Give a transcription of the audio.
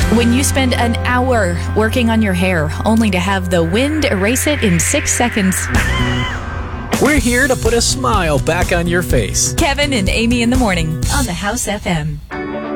When you spend an hour working on your hair only to have the wind erase it in 6 seconds. We're here to put a smile back on your face. Kevin and Amy in the morning on the House FM.